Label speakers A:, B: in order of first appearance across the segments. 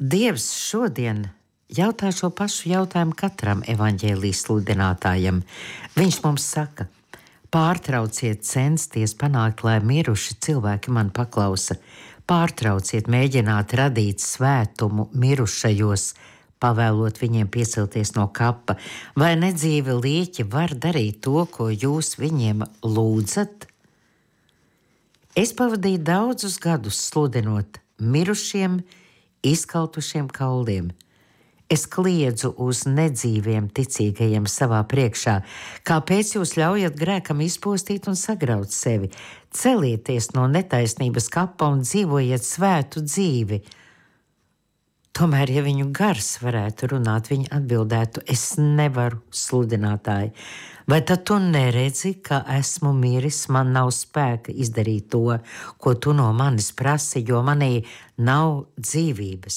A: Dievs šodien jautā šo pašu jautājumu katram evaņģēlijas sludinātājam. Viņš mums saka: pārtrauciet censties panākt, lai miruši cilvēki man paklausa. Pārtrauciet mēģināt radīt svētumu mirušajos, pavēlot viņiem piecelties no kapa. Vai nedzīvi līķi var darīt to, ko jūs viņiem lūdzat? Es pavadīju daudzus gadus sludinot mirušiem, izkautušiem kauliem. Es kliedzu uz nedzīviem ticīgajiem savā priekšā. Kāpēc jūs ļaujat grēkam izpostīt un sagraut sevi? Celieties no netaisnības kapa un dzīvojiet svētu dzīvi. Tomēr, ja viņu gars varētu runāt, viņi atbildētu: es nevaru, sludinātāji. Vai tad tu neredzi, ka esmu miris, man nav spēka izdarīt to, ko tu no manis prasi, jo manī nav dzīvības?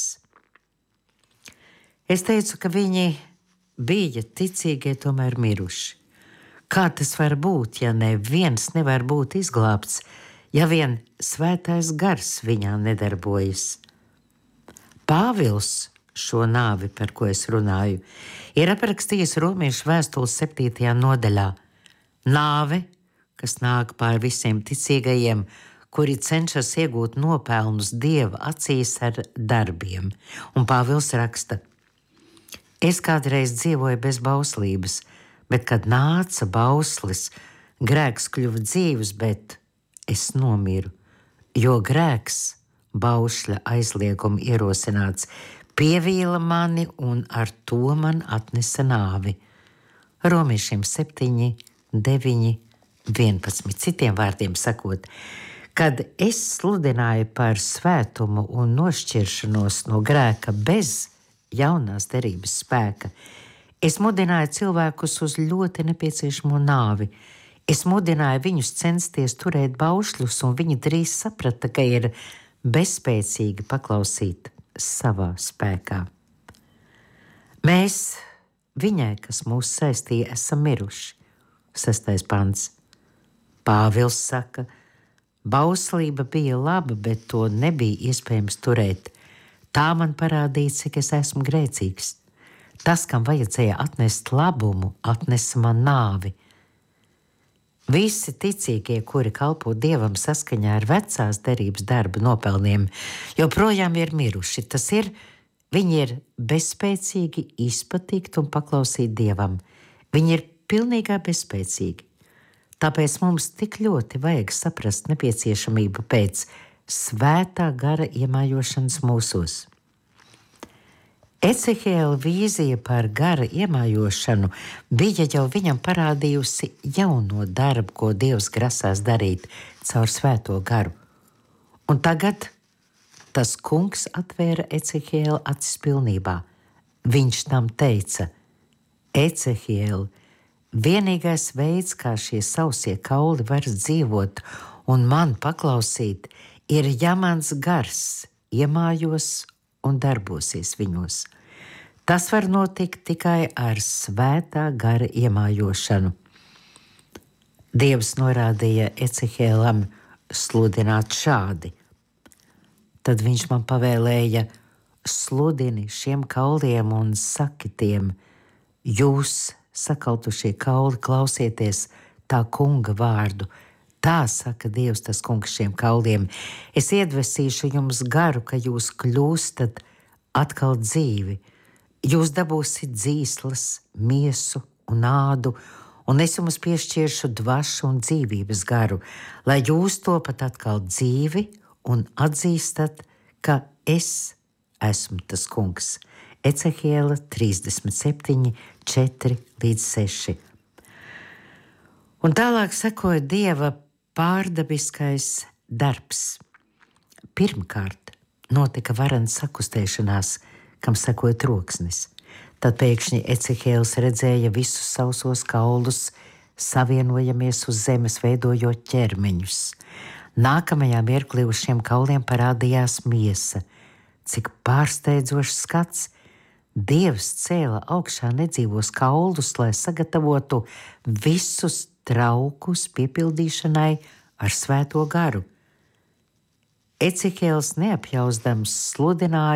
A: Es teicu, ka viņi bija ticīgie, tomēr miruši. Kā tas var būt, ja neviens nevar būt izglābts, ja vien svētais gars viņā nedarbojas? Pāvils šo nāvi, par ko es runāju, ir aprakstījis Romiešu vēstules 7. nodaļā. Nāve, kas nāk pār visiem ticīgajiem, kuri cenšas iegūt nopelnus Dieva acīs ar darbiem. Un Pāvils raksta: es kādreiz dzīvoju bez bauslības, bet kad nāca bauslis, grēks kļuva dzīvs, bet es nomiru, jo grēks, baušļa aizlieguma ierosināts, pievīla mani un ar to man atnesa nāvi. Romiešiem 7, 9, 11. Citiem vārdiem sakot, kad es sludināju par svētumu un nošķiršanos no grēka bez jaunās derības spēka, es mudināju cilvēkus uz ļoti nepieciešamo nāvi. Es mudināju viņus censties turēt baušļus, un viņi drīz saprata, ka ir bezspēcīgi paklausīt savā spēkā. Mēs viņai, kas mūs saistīja, esam miruši. 6. pants. Pāvils saka: bauslība bija laba, bet to nebija iespējams turēt. Tā man parādīja, cik es esmu grēcīgs. Tas, kam vajadzēja atnest labumu, atnesa man nāvi. Visi ticīgie, kuri kalpo Dievam saskaņā ar vecās derības darba nopelniem, joprojām ir miruši. Tas ir, viņi ir bezspēcīgi izpatikt un paklausīt Dievam. Viņi ir pilnīgā bezspēcīgi. Tāpēc mums tik ļoti vajag saprast nepieciešamību pēc svētā gara iemājošanas mūsos. Ecehēla vīzija par gara iemājošanu bija jau viņam parādījusi jauno darbu, ko Dievs grasās darīt caur svēto garu. Un tagad tas kungs atvēra Ecehēla acis pilnībā. Viņš tam teica: Ecehēla, vienīgais veids, kā šie sausie kauli var dzīvot un man paklausīt, ir, ja mans gars iemājos un darbosies viņos. Tas var notikt tikai ar svētā gara iemājošanu. Dievs norādīja Ecehēlam sludināt šādi. Tad viņš man pavēlēja: sludini šiem kauliem un saki tiem: jūs, sakaltušie kauli, klausieties tā kunga vārdu. Tā saka Dievs, tas kungs, šiem kauliem: es iedvesīšu jums garu, ka jūs kļūstat atkal dzīvi. Jūs dabūsiet dzīslas, miesu un ādu, un es jums piešķiršu dvašu un dzīvības garu, lai jūs topat atkal dzīvi un atzīstat, ka es esmu tas kungs. Ecehēla 37, 4-6. Un tālāk sekoja Dieva pārdabiskais darbs. Pirmkārt notika varena sakustēšanās, kam sekoja troksnis. Tad pēkšņi Ecehēls redzēja visus sausos kaulus savienojamies uz zemes, veidojot ķermeņus. Nākamajā mirklī uz šiem kauliem parādījās miesa. Cik pārsteidzošs skats! Dievs cēla augšā nedzīvos kaulus, lai sagatavotu visus traukus piepildīšanai ar svēto garu. Ecehēls neapjausdams sludināja